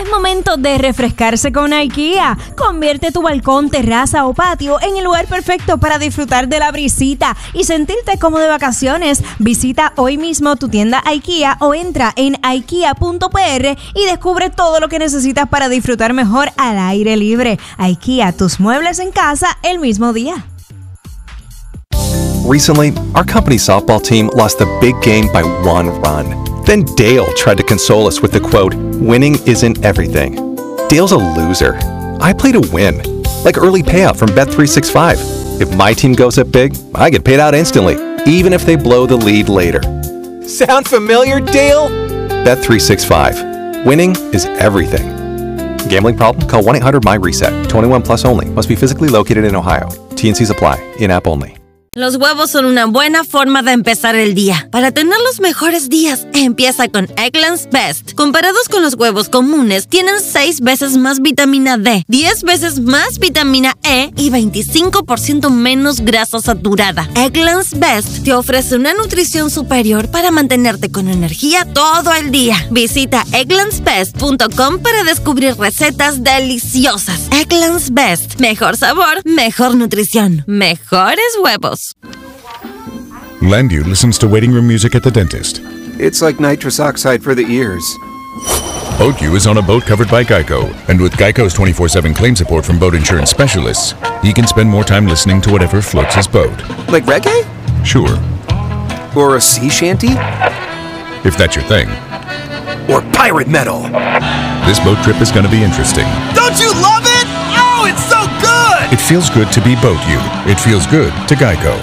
Es momento de refrescarse con IKEA. Convierte tu balcón, terraza o patio en el lugar perfecto para disfrutar de la brisita y sentirte como de vacaciones. Visita hoy mismo tu tienda IKEA o entra en ikea.pr y descubre todo lo que necesitas para disfrutar mejor al aire libre. IKEA, tus muebles en casa el mismo día. Recently, our company's softball team lost the big game by 1 run. Then Dale tried to console us with the quote, "Winning isn't everything." Dale's a loser. I play to win, like early payout from Bet365. If my team goes up big, I get paid out instantly, even if they blow the lead later. Sound familiar, Dale? Bet365. Winning is everything. Gambling problem? Call 1-800-MY-RESET. 21 plus only. Must be physically located in Ohio. T&Cs apply. In-app only. Los huevos son una buena forma de empezar el día. Para tener los mejores días, empieza con Eggland's Best. Comparados con los huevos comunes, tienen 6 veces más vitamina D, 10 veces más vitamina E y 25% menos grasa saturada. Eggland's Best te ofrece una nutrición superior para mantenerte con energía todo el día. Visita egglandsbest.com para descubrir recetas deliciosas. Eggland's Best. Mejor sabor, mejor nutrición, mejores huevos. Landu listens to waiting room music at the dentist. It's like nitrous oxide for the ears. Boatju is on a boat covered by Geico, and with Geico's 24/7 claim support from boat insurance specialists, he can spend more time listening to whatever floats his boat. Like reggae? Sure. Or a sea shanty? If that's your thing. Or pirate metal? This boat trip is going to be interesting. Don't you love it? Oh, it's so good! It feels good to be Boatju. It feels good to Geico.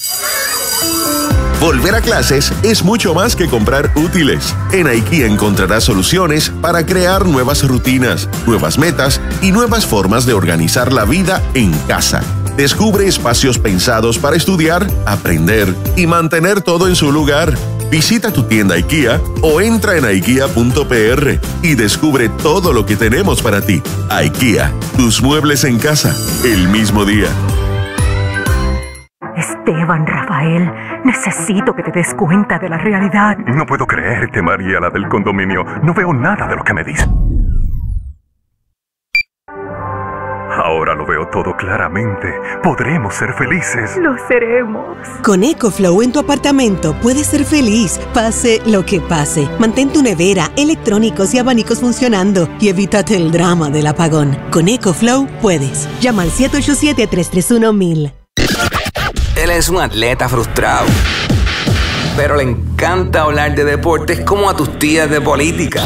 Volver a clases es mucho más que comprar útiles. En IKEA encontrarás soluciones para crear nuevas rutinas, nuevas metas y nuevas formas de organizar la vida en casa. Descubre espacios pensados para estudiar, aprender y mantener todo en su lugar. Visita tu tienda IKEA o entra en ikea.pr y descubre todo lo que tenemos para ti. IKEA, tus muebles en casa, el mismo día. Esteban, Rafael, necesito que te des cuenta de la realidad. No puedo creerte, María, la del condominio. No veo nada de lo que me dices. Ahora lo veo todo claramente. Podremos ser felices. Lo seremos. Con EcoFlow en tu apartamento puedes ser feliz, pase lo que pase. Mantén tu nevera, electrónicos y abanicos funcionando y evítate el drama del apagón. Con EcoFlow puedes. Llama al 787-331-1000. Él es un atleta frustrado, pero le encanta hablar de deportes como a tus tías de política.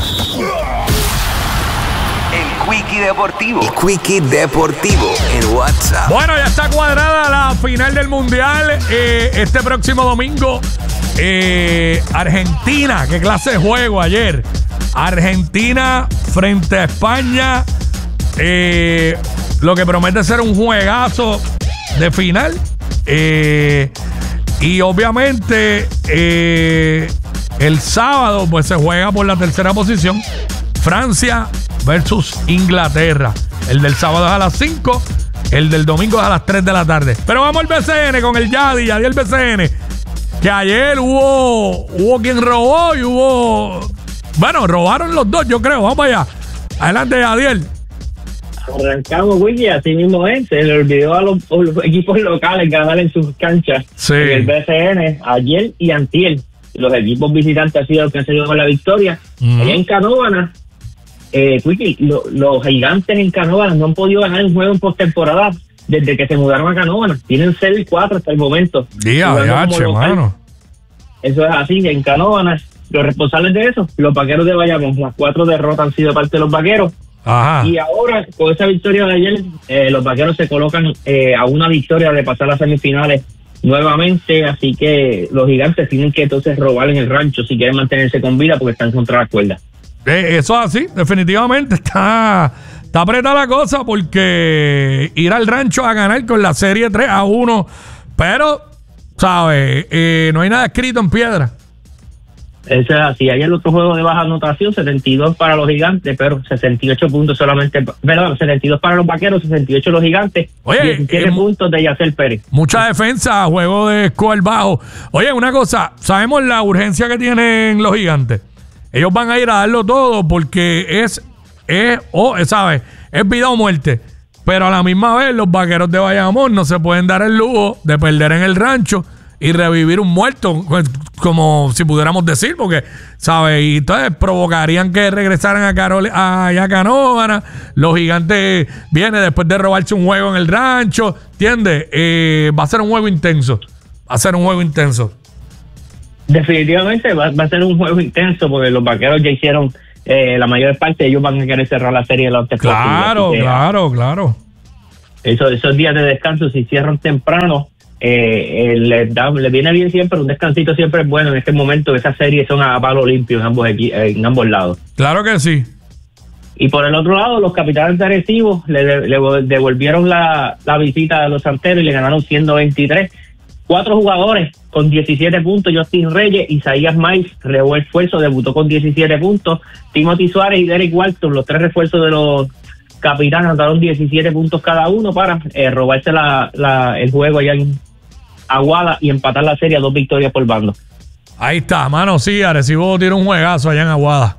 El Quickie Deportivo. El Quickie Deportivo en WhatsApp. Bueno, ya está cuadrada la final del Mundial este próximo domingo. Argentina, qué clase de juego ayer. Argentina frente a España. Lo que promete ser un juegazo de final. Y obviamente el sábado pues se juega por la tercera posición Francia versus Inglaterra. El del sábado es a las 5, el del domingo es a las 3 de la tarde. Pero vamos al BCN con el Yadiel BCN, que ayer hubo quien robó y bueno, robaron los dos, yo creo. Vamos allá, adelante Yadiel. Arrancamos, Wiki, así mismo es. Se le olvidó a los equipos locales ganar en sus canchas. Sí. En el BCN, ayer y antier. Los equipos visitantes han sido los que han salido con la victoria. Allá en Canóvanas, Wiki, los gigantes en Canóvanas no han podido ganar un juego en postemporada desde que se mudaron a Canóvanas. Tienen 0-4 hasta el momento. Mano. Eso es así, en Canóvanas. Los responsables de eso, los Vaqueros de Bayamón. Las 4 derrotas han sido parte de los Vaqueros. Ajá. Y ahora, con esa victoria de ayer, los Vaqueros se colocan a una victoria de pasar a las semifinales nuevamente, así que los gigantes tienen que entonces robar en el rancho si quieren mantenerse con vida porque están contra la cuerda. Eso es así, definitivamente está apretada la cosa porque ir al rancho a ganar con la serie 3-1, pero, ¿sabes? No hay nada escrito en piedra. Eso es así. Ayer el otro juego de baja anotación, 72 para los gigantes, pero 68 puntos solamente, perdón, 72 para los Vaqueros, 68 los gigantes. Oye, 17 puntos de Yacel Pérez. Mucha defensa, juego de score bajo. Oye, una cosa, sabemos la urgencia que tienen los gigantes. Ellos van a ir a darlo todo porque es ¿sabes? Es vida o muerte. Pero a la misma vez, los Vaqueros de Bayamón no se pueden dar el lujo de perder en el rancho y revivir un muerto, como si pudiéramos decir, porque, ¿sabes? Y entonces provocarían que regresaran a Canóvana. Los Gigantes vienen después de robarse un juego en el rancho, ¿entiendes? Va a ser un juego intenso. Definitivamente va a ser un juego intenso, porque los Vaqueros ya hicieron la mayor parte de ellos van a querer cerrar la serie de los antes posible. Claro. Esos días de descanso, si cierran temprano, les viene bien siempre. Un descansito siempre es bueno en este momento. Esas series son a palo limpio en ambos lados. Claro que sí. Y por el otro lado, los Capitanes de Arecibo le devolvieron la visita a los Santeros y le ganaron 123. 4 jugadores con 17 puntos: Justin Reyes, Isaías Miles, refuerzo, debutó con 17 puntos. Timothy Suárez y Derek Walton, los 3 refuerzos de los Capitanes, anotaron 17 puntos cada uno para robarse el juego allá en Aguada y empatar la serie a 2 victorias por bando. Ahí está, mano, sí, Arecibo tiene un juegazo allá en Aguada.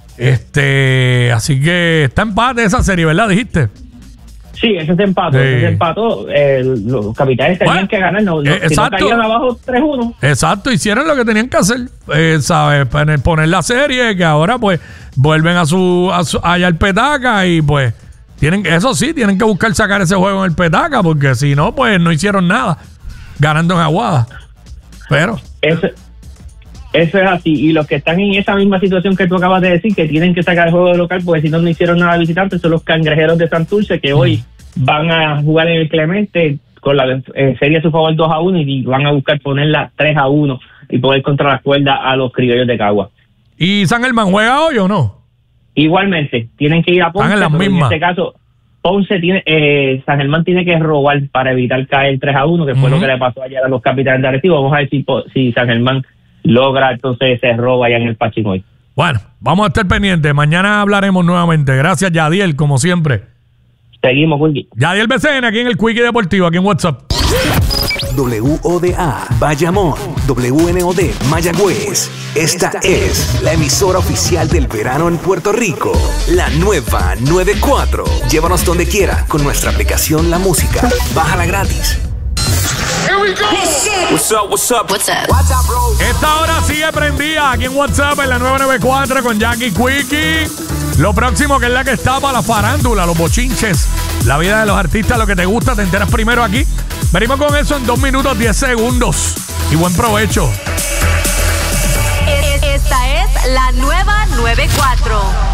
Así que está empate esa serie, ¿verdad? Dijiste. Sí, ese se empató. Los Capitanes tenían que ganar, si no caían abajo 3-1. Exacto, hicieron lo que tenían que hacer, ¿sabes? Poner la serie, que ahora pues vuelven allá al Petaca y pues tienen que buscar sacar ese juego en el Petaca, porque si no, pues no hicieron nada ganando en Aguada. Pero eso es así, y los que están en esa misma situación que tú acabas de decir, que tienen que sacar el juego de local porque si no hicieron nada visitantes, son los Cangrejeros de Santurce, que hoy van a jugar en el Clemente con la serie a su favor 2-1 y van a buscar ponerla 3-1 y poder contra la cuerda a los Criollos de Cagua. ¿Y San Germán juega hoy o no? Igualmente, tienen que ir a Ponce, pero en este caso Ponce San Germán tiene que robar para evitar caer 3-1, que fue lo que le pasó ayer a los Capitanes de Arecibo. Vamos a ver si San Germán logra entonces ese robo allá en el Pachinoy. Bueno, vamos a estar pendientes. Mañana hablaremos nuevamente. Gracias, Yadiel, como siempre. Seguimos, Quickie. Yadiel BCN, aquí en el Quickie Deportivo, aquí en WhatsApp. WODA Bayamón, WNOD Mayagüez. Esta es la emisora oficial del verano en Puerto Rico. La nueva 94. Llévanos donde quiera con nuestra aplicación La Música. Bájala gratis. Here we go. What's up, what's up? What's up? What's up, bro? Esta hora sigue prendida aquí en WhatsApp en la 994 con Jackie Quickie. Lo próximo, que es la que está para la farándula, los bochinches, la vida de los artistas, lo que te gusta, te enteras primero aquí. Venimos con eso en 2 minutos 10 segundos. Y buen provecho. Esta es la nueva 94.